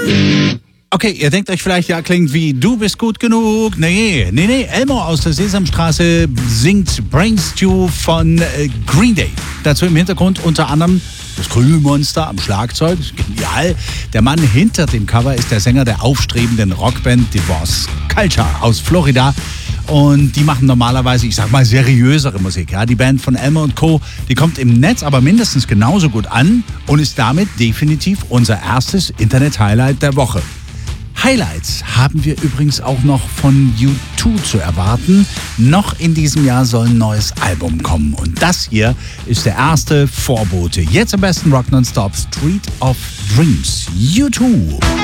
Okay, ihr denkt euch vielleicht, ja, klingt wie Du bist gut genug. Nee. Elmo aus der Sesamstraße singt Brain Stew von Green Day. Dazu im Hintergrund unter anderem das Krümelmonster am Schlagzeug. Genial. Der Mann hinter dem Cover ist der Sänger der aufstrebenden Rockband Divorce Culture aus Florida. Und die machen normalerweise, ich sag mal, seriösere Musik. Ja? Die Band von Elmo & Co., die kommt im Netz aber mindestens genauso gut an und ist damit definitiv unser erstes Internet-Highlight der Woche. Highlights haben wir übrigens auch noch von U2 zu erwarten. Noch in diesem Jahr soll ein neues Album kommen. Und das hier ist der erste Vorbote. Jetzt am besten Rock Nonstop Street of Dreams. U2.